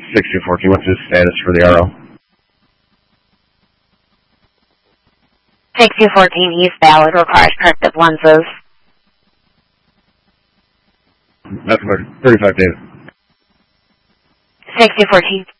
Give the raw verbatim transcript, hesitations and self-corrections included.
six two fourteen, what's the status for the R O? six two fourteen East valid, requires corrective lenses. That's about thirty-five days. six two fourteen